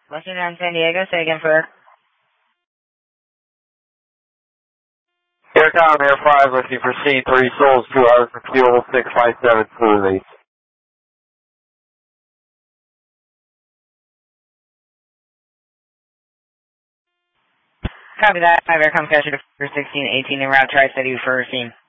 Western down San Diego, say again for Aircom Air 5 looking for scene 3 souls, 2 hours for fuel, 657 fluid release. Copy that. 5 Aircom Catcher for 1618 en route, Tri-City for scene.